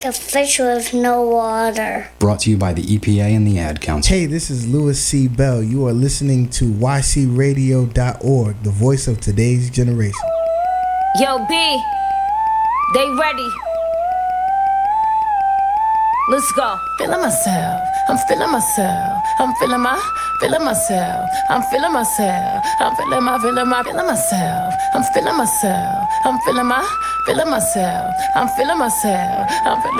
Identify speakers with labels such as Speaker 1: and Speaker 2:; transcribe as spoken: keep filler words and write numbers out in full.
Speaker 1: A fish with no water.
Speaker 2: Brought to you by the E P A and the Ad Council.
Speaker 3: Hey, this is Louis C. Bell. You are listening to Y C radio dot org, the voice of today's generation.
Speaker 4: Yo, B, they ready. Let's go.
Speaker 5: Feeling myself, I'm feeling myself, I'm feeling my, feeling myself, I'm feeling myself, I'm feeling my, feeling my, feeling myself, I'm feeling myself, I'm feeling my, feeling myself, I'm feeling myself, I'm feeling